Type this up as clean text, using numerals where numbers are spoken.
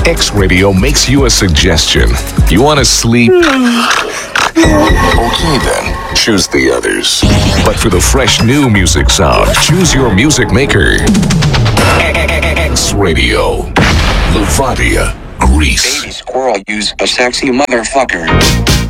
X Radio makes you a suggestion. You want to sleep? Okay then, choose the others. But for the fresh new music sound, choose your music maker. X Radio, Levadia, Greece. Baby squirrel, use a sexy motherfucker.